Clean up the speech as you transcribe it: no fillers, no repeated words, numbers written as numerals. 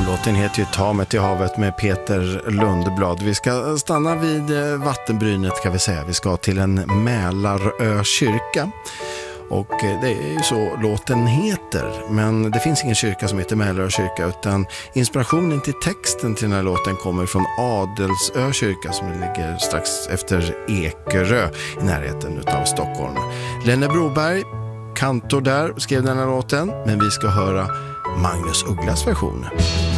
Låten heter ju Ta mig till havet med Peter Lundblad. Vi ska stanna vid vattenbrynet kan vi säga. Vi ska till en Mälarökyrka. Och det är ju så låten heter. Men det finns ingen kyrka som heter Mälarökyrka, utan inspirationen till texten till den här låten kommer från Adelsö kyrka som ligger strax efter Ekerö i närheten av Stockholm. Lenne Broberg, kantor där, skrev den här låten. Men vi ska höra Magnus Ugglas version.